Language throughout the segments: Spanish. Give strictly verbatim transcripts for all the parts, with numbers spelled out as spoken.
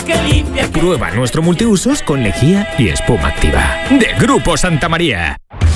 que limpia. Prueba nuestro multiusos con lejía y espuma activa. De Grupo Santa María.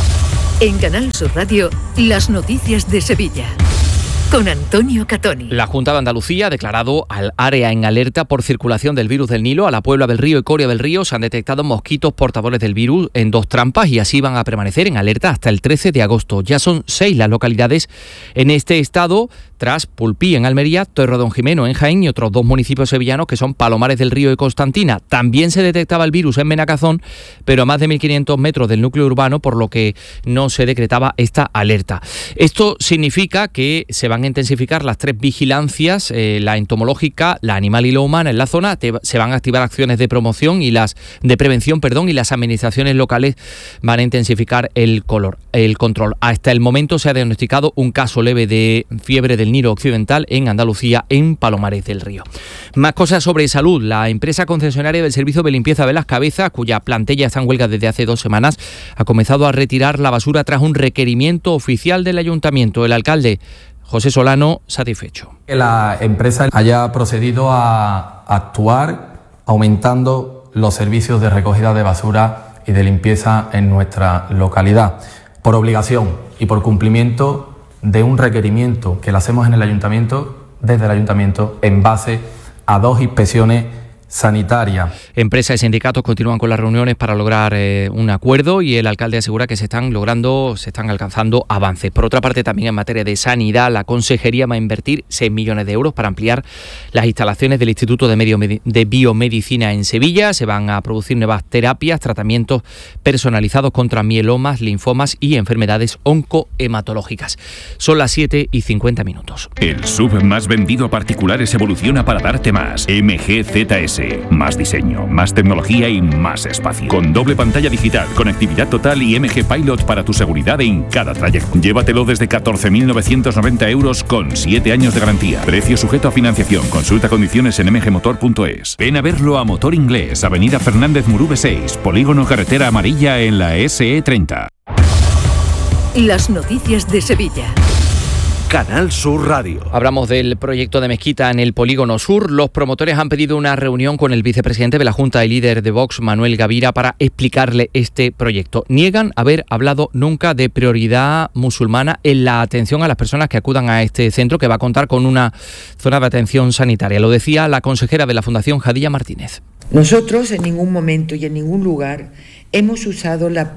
En Canal Sur Radio, las noticias de Sevilla. Con Antonio Catoni. La Junta de Andalucía ha declarado al área en alerta por circulación del virus del Nilo. A la Puebla del Río y Coria del Río se han detectado mosquitos portadores del virus en dos trampas y así van a permanecer en alerta hasta el trece de agosto. Ya son seis las localidades en este estado, tras Pulpí en Almería, Torredonjimeno en Jaén y otros dos municipios sevillanos que son Palomares del Río y Constantina. También se detectaba el virus en Benacazón, pero a más de mil quinientos metros del núcleo urbano, por lo que no se decretaba esta alerta. Esto significa que se van a intensificar las tres vigilancias, eh, la entomológica, la animal y la humana en la zona. Te, se van a activar acciones de promoción y las de prevención, perdón, y las administraciones locales van a intensificar el, color, el control. Hasta el momento se ha diagnosticado un caso leve de fiebre del Nilo Occidental en Andalucía, en Palomares del Río. Más cosas sobre salud. La empresa concesionaria del servicio de limpieza de Las Cabezas, cuya plantilla está en huelga desde hace dos semanas, ha comenzado a retirar la basura tras un requerimiento oficial del ayuntamiento. El alcalde José Solano, satisfecho. Que la empresa haya procedido a actuar aumentando los servicios de recogida de basura y de limpieza en nuestra localidad, por obligación y por cumplimiento de un requerimiento que le hacemos en el ayuntamiento, desde el ayuntamiento, en base a dos inspecciones sanitaria. Empresas y sindicatos continúan con las reuniones para lograr eh, un acuerdo y el alcalde asegura que se están logrando, se están alcanzando avances. Por otra parte, también en materia de sanidad, la Consejería va a invertir seis millones de euros para ampliar las instalaciones del Instituto de, Medio, de Biomedicina en Sevilla. Se van a producir nuevas terapias, tratamientos personalizados contra mielomas, linfomas y enfermedades oncohematológicas. Son las siete y cincuenta minutos. El S U V más vendido a particulares evoluciona para darte más. M G Z S. Más diseño, más tecnología y más espacio. Con doble pantalla digital, conectividad total y M G Pilot para tu seguridad en cada trayecto. Llévatelo desde catorce mil novecientos noventa euros con siete años de garantía. Precio sujeto a financiación. Consulta condiciones en m g motor punto es. Ven a verlo a Motor Inglés, Avenida Fernández Murube seis, Polígono Carretera Amarilla en la S E treinta. Las noticias de Sevilla. Canal Sur Radio. Hablamos del proyecto de mezquita en el Polígono Sur. Los promotores han pedido una reunión con el vicepresidente de la Junta y líder de Vox, Manuel Gavira, para explicarle este proyecto. Niegan haber hablado nunca de prioridad musulmana en la atención a las personas que acudan a este centro, que va a contar con una zona de atención sanitaria. Lo decía la consejera de la Fundación, Jadilla Martínez. Nosotros en ningún momento y en ningún lugar hemos usado la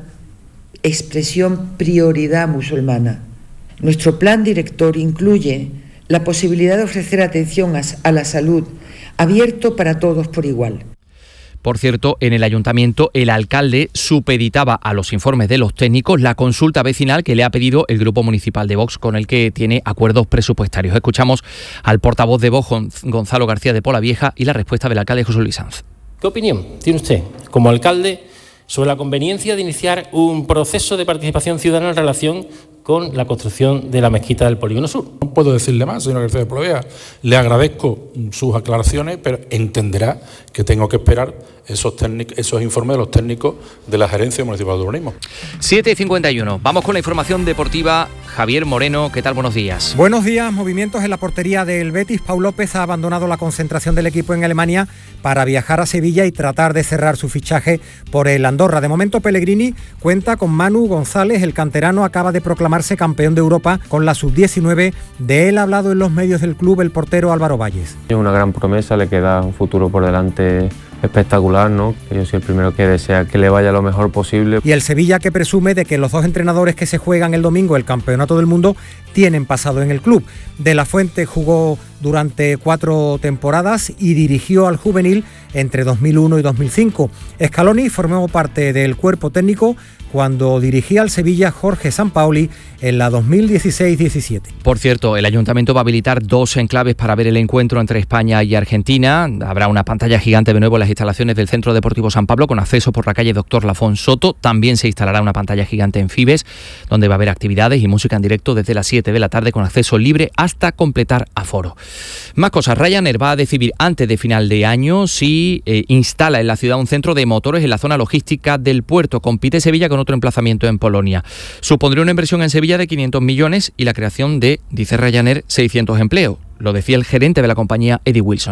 expresión prioridad musulmana. Nuestro plan director incluye la posibilidad de ofrecer atención a la salud abierto para todos por igual. Por cierto, en el ayuntamiento el alcalde supeditaba a los informes de los técnicos la consulta vecinal que le ha pedido el grupo municipal de Vox, con el que tiene acuerdos presupuestarios. Escuchamos al portavoz de Vox, Gonzalo García de Polavieja, y la respuesta del alcalde José Luis Sanz. ¿Qué opinión tiene usted, como alcalde, sobre la conveniencia de iniciar un proceso de participación ciudadana en relación con la construcción de la mezquita del Polígono Sur? No puedo decirle más, señor García de Polavieja. Le agradezco sus aclaraciones, pero entenderá que tengo que esperar esos, técnicos, esos informes de los técnicos de la Gerencia Municipal de Urbanismo. siete y cincuenta y uno. Vamos con la información deportiva. Javier Moreno, ¿qué tal? Buenos días. Buenos días. Movimientos en la portería del Betis. Pau López ha abandonado la concentración del equipo en Alemania para viajar a Sevilla y tratar de cerrar su fichaje por el Andorra. De momento, Pellegrini cuenta con Manu González. El canterano acaba de proclamarse campeón de Europa con la sub diecinueve. De él ha hablado en los medios del club el portero Álvaro Valles. Es una gran promesa, le queda un futuro por delante espectacular, ¿no? Yo soy el primero que desea que le vaya lo mejor posible. Y el Sevilla, que presume de que los dos entrenadores que se juegan el domingo el Campeonato del Mundo tienen pasado en el club. De la Fuente jugó durante cuatro temporadas y dirigió al juvenil entre dos mil uno y dos mil cinco. Scaloni formó parte del cuerpo técnico cuando dirigía al Sevilla Jorge Sampaoli en la dos mil dieciséis diecisiete. Por cierto, el Ayuntamiento va a habilitar dos enclaves para ver el encuentro entre España y Argentina. Habrá una pantalla gigante de nuevo en las instalaciones del Centro Deportivo San Pablo, con acceso por la calle Doctor Lafón Soto. También se instalará una pantalla gigante en Fibes, donde va a haber actividades y música en directo desde las siete de la tarde, con acceso libre hasta completar aforo. Más cosas. Ryanair va a decidir antes de final de año si eh, instala en la ciudad un centro de motores en la zona logística del puerto. Compite Sevilla con otro emplazamiento en Polonia. Supondría una inversión en Sevilla de quinientos millones y la creación de, dice Ryanair, seiscientos empleos. Lo decía el gerente de la compañía, Eddie Wilson.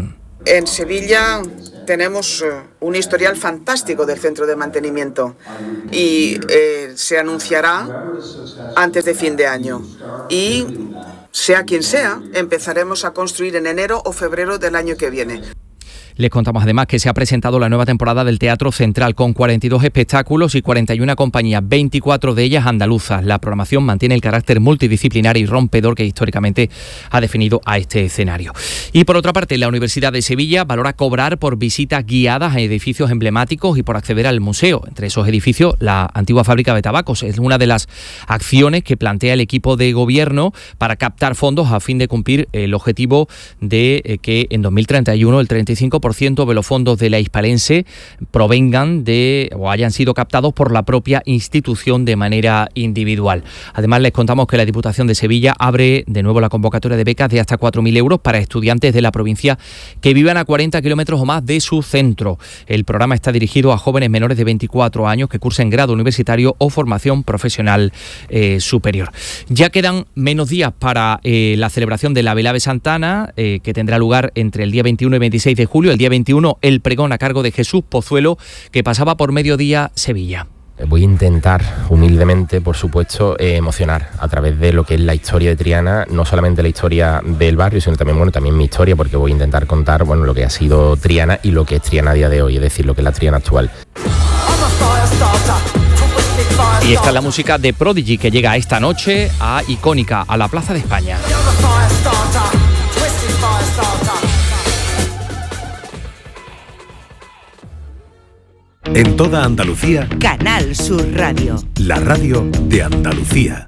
En Sevilla tenemos un historial fantástico del centro de mantenimiento y eh, se anunciará antes de fin de año. Y sea quien sea, empezaremos a construir en enero o febrero del año que viene. Les contamos además que se ha presentado la nueva temporada del Teatro Central con cuarenta y dos espectáculos y cuarenta y una compañías, veinticuatro de ellas andaluzas. La programación mantiene el carácter multidisciplinar y rompedor que históricamente ha definido a este escenario. Y por otra parte, la Universidad de Sevilla valora cobrar por visitas guiadas a edificios emblemáticos y por acceder al museo. Entre esos edificios, la antigua fábrica de tabacos es una de las acciones que plantea el equipo de gobierno para captar fondos a fin de cumplir el objetivo de eh, que en dos mil treinta y uno el treinta y cinco por ciento de los fondos de la Hispalense provengan de o hayan sido captados por la propia institución de manera individual. Además, les contamos que la Diputación de Sevilla abre de nuevo la convocatoria de becas de hasta cuatro mil euros para estudiantes de la provincia que vivan a cuarenta kilómetros o más de su centro. El programa está dirigido a jóvenes menores de veinticuatro años que cursen grado universitario o formación profesional eh, superior. Ya quedan menos días para eh, la celebración de la Velada de Santa Ana, eh, que tendrá lugar entre el día veintiuno y veintiséis de julio. El día veintiuno, el pregón a cargo de Jesús Pozuelo, que pasaba por Mediodía Sevilla. Voy a intentar, humildemente, por supuesto, eh, emocionar a través de lo que es la historia de Triana, no solamente la historia del barrio, sino también, bueno, también mi historia, porque voy a intentar contar, bueno, lo que ha sido Triana y lo que es Triana a día de hoy, es decir, lo que es la Triana actual. Y esta es la música de Prodigy, que llega esta noche a Icónica, a la Plaza de España. En toda Andalucía, Canal Sur Radio. La radio de Andalucía.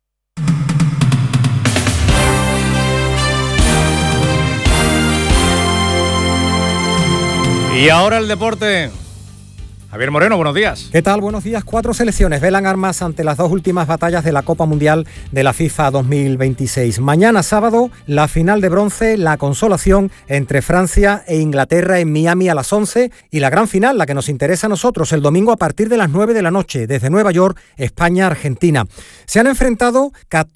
Y ahora el deporte. Javier Moreno, buenos días. ¿Qué tal? Buenos días. Cuatro selecciones velan armas ante las dos últimas batallas de la Copa Mundial de la FIFA dos mil veintiséis. Mañana sábado, la final de bronce, la consolación entre Francia e Inglaterra en Miami a las once y la gran final, la que nos interesa a nosotros, el domingo a partir de las nueve de la noche, desde Nueva York, España-Argentina. Se han enfrentado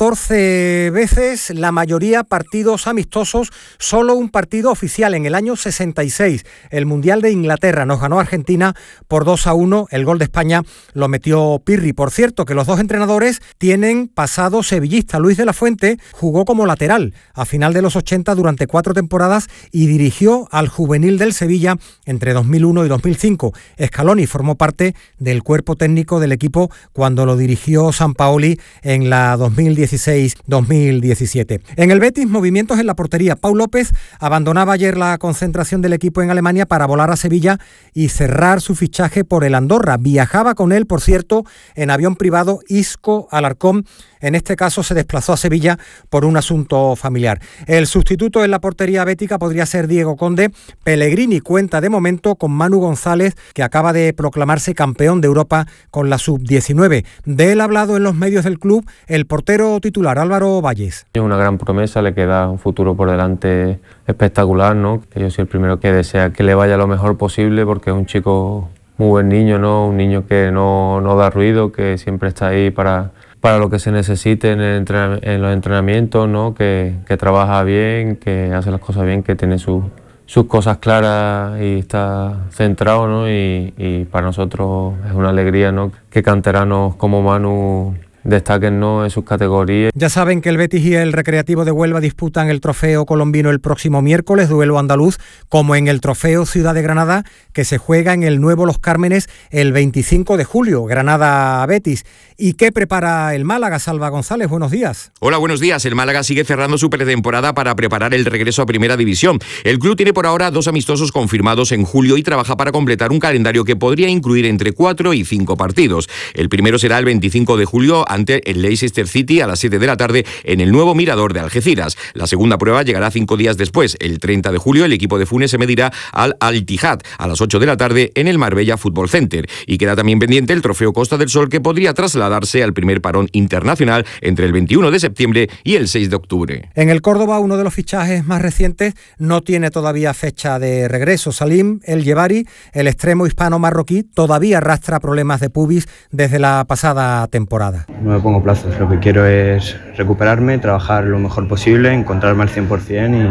catorce veces, la mayoría partidos amistosos, solo un partido oficial en el año sesenta y seis. El Mundial de Inglaterra nos ganó Argentina por dos a uno, el gol de España lo metió Pirri. Por cierto, que los dos entrenadores tienen pasado sevillista. Luis de la Fuente jugó como lateral a final de los ochenta durante cuatro temporadas y dirigió al juvenil del Sevilla entre dos mil uno y dos mil cinco. Scaloni formó parte del cuerpo técnico del equipo cuando lo dirigió Sampaoli en la dos mil dieciséis dos mil diecisiete. En el Betis, movimientos en la portería. Pau López abandonaba ayer la concentración del equipo en Alemania para volar a Sevilla y cerrar su fichaje por el Andorra. Viajaba con él, por cierto, en avión privado Isco Alarcón. En este caso se desplazó a Sevilla por un asunto familiar. El sustituto en la portería bética podría ser Diego Conde. Pellegrini cuenta de momento con Manu González, que acaba de proclamarse campeón de Europa con la sub diecinueve. De él ha hablado en los medios del club el portero titular Álvaro Valles. Es una gran promesa, le queda un futuro por delante espectacular, ¿no? Yo soy el primero que desea que le vaya lo mejor posible, porque es un chico muy buen niño, ¿no? Un niño que no, no da ruido, que siempre está ahí para, para lo que se necesite en, el entren- en los entrenamientos, ¿no? Que, que trabaja bien, que hace las cosas bien, que tiene su, sus cosas claras y está centrado, ¿no? Y, y para nosotros es una alegría, ¿no? Que canteranos como Manu destaquen, ¿no?, en sus categorías. Ya saben que el Betis y el Recreativo de Huelva disputan el trofeo colombino el próximo miércoles, duelo andaluz, como en el trofeo Ciudad de Granada, que se juega en el nuevo Los Cármenes el veinticinco de julio, Granada-Betis. ¿Y qué prepara el Málaga? Salva González, buenos días. Hola, buenos días. El Málaga sigue cerrando su pretemporada para preparar el regreso a Primera División. El club tiene por ahora dos amistosos confirmados en julio y trabaja para completar un calendario que podría incluir entre cuatro y cinco partidos. El primero será el veinticinco de julio ante el Leicester City a las siete de la tarde en el nuevo Mirador de Algeciras. La segunda prueba llegará cinco días después. El treinta de julio el equipo de Funes se medirá al Al-Ittihad a las ocho de la tarde en el Marbella Fútbol Center. Y queda también pendiente el trofeo Costa del Sol, que podría trasladarse al primer parón internacional entre el veintiuno de septiembre y el seis de octubre. En el Córdoba, uno de los fichajes más recientes no tiene todavía fecha de regreso. Salim El Yevari, el extremo hispano-marroquí, todavía arrastra problemas de pubis desde la pasada temporada. No me pongo plazos, lo que quiero es recuperarme, trabajar lo mejor posible, encontrarme al cien por ciento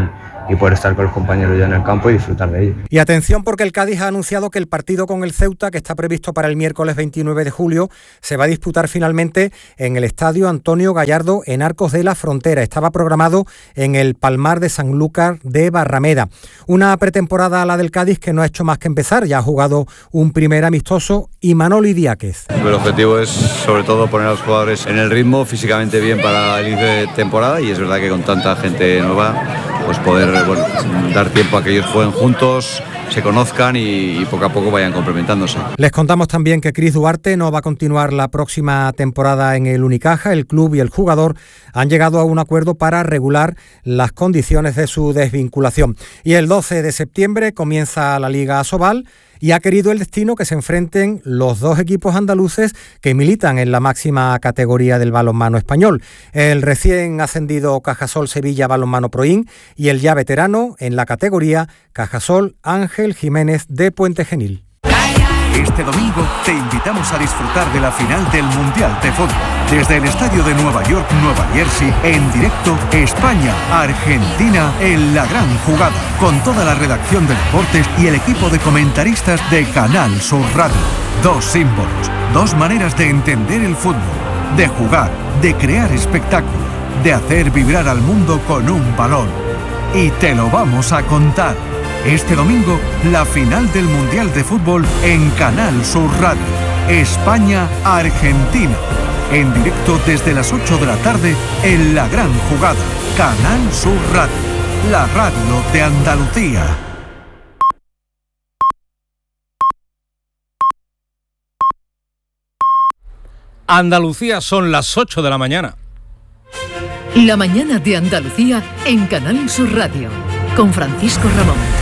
y poder estar con los compañeros ya en el campo y disfrutar de ello. Y atención, porque el Cádiz ha anunciado que el partido con el Ceuta, que está previsto para el miércoles veintinueve de julio, se va a disputar finalmente en el estadio Antonio Gallardo en Arcos de la Frontera. Estaba programado en el Palmar de Sanlúcar de Barrameda. Una pretemporada a la del Cádiz que no ha hecho más que empezar. Ya ha jugado un primer amistoso y Manolo Idiáquez. El objetivo es sobre todo poner a los jugadores en el ritmo, físicamente bien para el inicio de temporada, y es verdad que con tanta gente nueva pues poder bueno, dar tiempo a que ellos jueguen juntos, se conozcan y, y poco a poco vayan complementándose. Les contamos también que Cris Duarte no va a continuar la próxima temporada en el Unicaja. El club y el jugador han llegado a un acuerdo para regular las condiciones de su desvinculación. Y el doce de septiembre comienza la Liga Asobal y ha querido el destino que se enfrenten los dos equipos andaluces que militan en la máxima categoría del balonmano español. El recién ascendido Cajasol Sevilla Balonmano Proin y el ya veterano en la categoría Cajasol Ángel Jiménez de Puente Genil. Este domingo te invitamos a disfrutar de la final del Mundial de Fútbol. Desde el estadio de Nueva York, Nueva Jersey, en directo, España-Argentina en la gran jugada. Con toda la redacción de deportes y el equipo de comentaristas de Canal Sur Radio. Dos símbolos, dos maneras de entender el fútbol, de jugar, de crear espectáculo, de hacer vibrar al mundo con un balón. Y te lo vamos a contar. Este domingo, la final del Mundial de Fútbol en Canal Sur Radio. España-Argentina. En directo desde las ocho de la tarde en La Gran Jugada. Canal Sur Radio. La radio de Andalucía. Andalucía, son las ocho de la mañana. La mañana de Andalucía en Canal Sur Radio. Con Francisco Ramón.